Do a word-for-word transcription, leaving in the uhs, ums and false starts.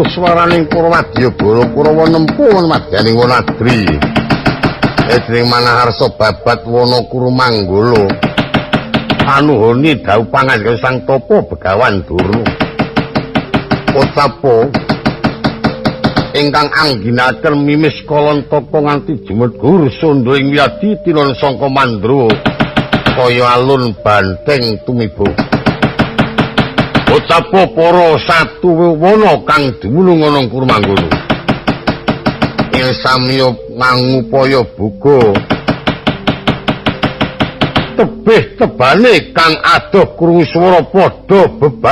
swaraning Purwadya Bala Kurawa nempuh madyaning Wanadri. Edring Manaharsa babat wana Kurumanggala. Anuhoni dawuh pangandikan Sang Tapa Begawan Duru. Potapa ingkang angginaken mimis Kalantaka nganti jumedhur sandha ing wiyadi tinon sangka Mandrawa kaya alun banteng tumiba. Potapa para satu wana kang dumunung ana Kurumanggala. Ing samiya ngangupaya buga tebih tebane kang adoh krungu swara padha beban